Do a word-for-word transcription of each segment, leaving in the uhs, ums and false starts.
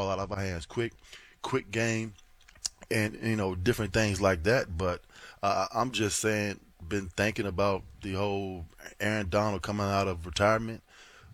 fall out of our hands quick, quick game, and you know different things like that. But uh, I'm just saying, been thinking about the whole Aaron Donald coming out of retirement.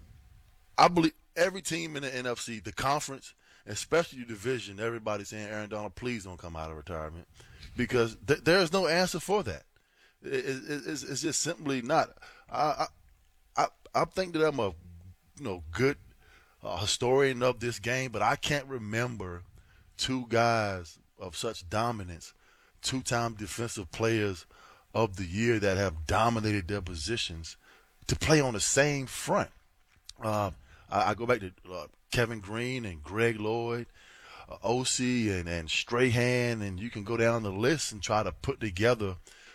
I believe every team in the N F C, the conference, especially the division, everybody's saying, Aaron Donald, please don't come out of retirement, because th- there is no answer for that. It, it, it's, it's just simply not. I, I I think that I'm a you know good uh, historian of this game, but I can't remember two guys of such dominance, two-time defensive players of the year that have dominated their positions to play on the same front. Uh, I, I go back to uh, Kevin Green and Greg Lloyd, uh, O C and, and Strahan, and you can go down the list and try to put together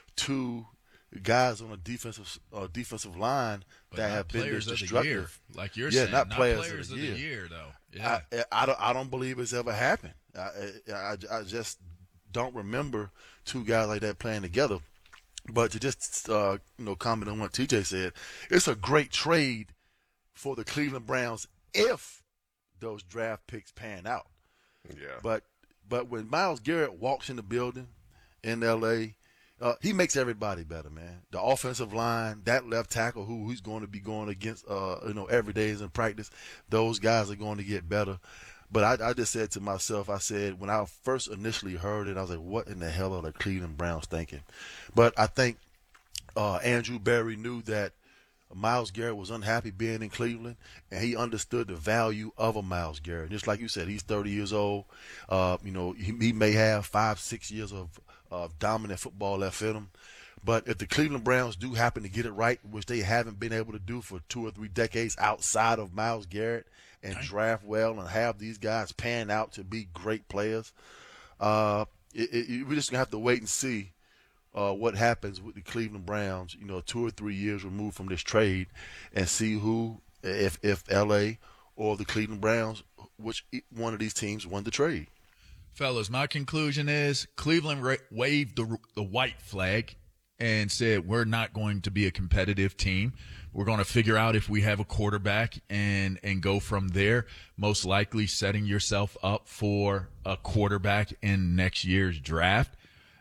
two guys on a defensive uh, defensive line but that have been this destructive. Like you're yeah, saying, not, not players, players of of the year, the year though. Yeah. I, I, don't, I don't believe it's ever happened. I, I, I just don't remember two guys like that playing together. But to just uh, you know comment on what T J said, it's a great trade for the Cleveland Browns if those draft picks pan out. Yeah. But but when Myles Garrett walks in the building in L A, uh, he makes everybody better, man. The offensive line, that left tackle who who's going to be going against uh, you know every day is in practice, those guys are going to get better. But I, I just said to myself, I said, when I first initially heard it, I was like, what in the hell are the Cleveland Browns thinking? But I think uh, Andrew Berry knew that Myles Garrett was unhappy being in Cleveland, and he understood the value of a Myles Garrett. Just like you said, he's thirty years old. Uh, you know, he, he may have five, six years of, of dominant football left in him. But if the Cleveland Browns do happen to get it right, which they haven't been able to do for two or three decades outside of Myles Garrett, and draft well and have these guys pan out to be great players, uh, it, it, we're just going to have to wait and see uh, what happens with the Cleveland Browns, you know, two or three years removed from this trade, and see who, if, if L A or the Cleveland Browns, which one of these teams won the trade. Fellas, my conclusion is Cleveland ra- waved the, the white flag and said, we're not going to be a competitive team. We're going to figure out if we have a quarterback and, and go from there, most likely setting yourself up for a quarterback in next year's draft.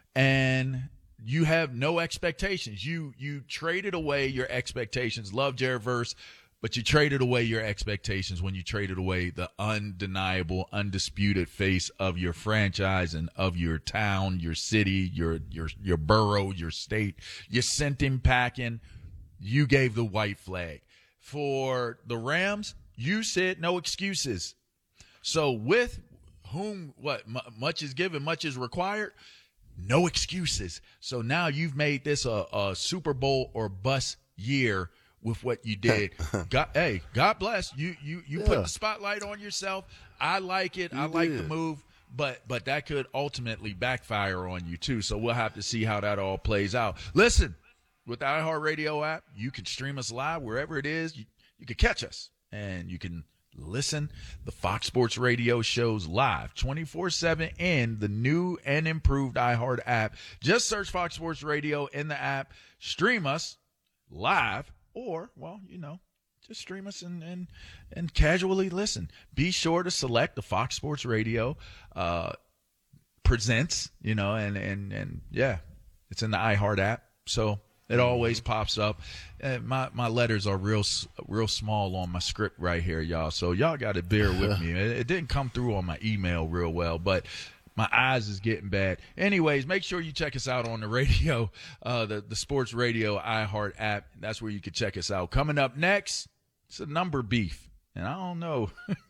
And you have no expectations. You, you traded away your expectations. Love Jared Verse, but you traded away your expectations when you traded away the undeniable, undisputed face of your franchise and of your town, your city, your, your, your borough, your state. You sent him packing. You gave the white flag. For the Rams, you said no excuses. So with whom, what, m- much is given, much is required, no excuses. So now you've made this a, a Super Bowl or bust year with what you did. God, hey, God bless. You you, you yeah. put the spotlight on yourself. I like it. You I like did. the move. But but that could ultimately backfire on you, too. So we'll have to see how that all plays out. Listen. With the iHeartRadio app, you can stream us live wherever it is. You, you can catch us, and you can listen the Fox Sports Radio shows live twenty-four seven in the new and improved iHeart app. Just search Fox Sports Radio in the app. Stream us live, or, well, you know, just stream us and, and, and casually listen. Be sure to select the Fox Sports Radio uh, presents, you know, and, and, and, yeah, it's in the iHeart app. So it always pops up. Uh, my my letters are real real small on my script right here, y'all. So y'all got to bear with me. It, it didn't come through on my email real well, but my eyes is getting bad. Anyways, make sure you check us out on the radio, uh, the, the Sports Radio iHeart app. That's where you can check us out. Coming up next, it's a number beef. And I don't know,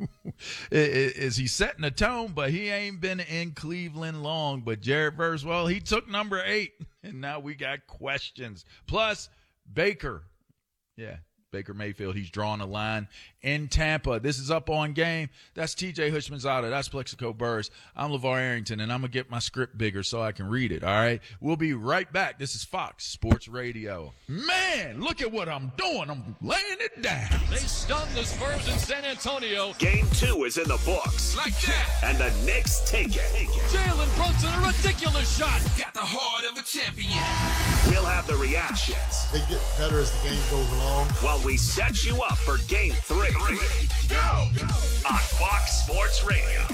is he setting a tone? But he ain't been in Cleveland long. But Jared Verse, well, he took number eight, and now we got questions. Plus, Baker, yeah, Baker Mayfield, he's drawing a line in Tampa. This is Up On Game. That's T J Hushmanzada. That's Plexico Burris. I'm LeVar Arrington, and I'm going to get my script bigger so I can read it, all right? We'll be right back. This is Fox Sports Radio. Man, look at what I'm doing. I'm laying it down. They stunned the Spurs in San Antonio. Game two is in the books. Like that. And the Knicks take it. Jalen Brunson, a ridiculous shot. Got the heart of a champion. We'll have the reactions. They get better as the game goes along. While we set you up for game three. Go! On Fox Sports Radio.